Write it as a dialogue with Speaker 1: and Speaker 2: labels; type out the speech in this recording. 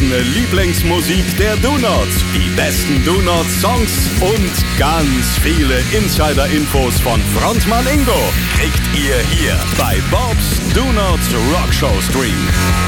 Speaker 1: Deine Lieblingsmusik der Donuts, die besten Donut-Songs und ganz viele Insider-Infos von Frontmann Ingo kriegt ihr hier bei Bob's Donuts Rockshow Stream.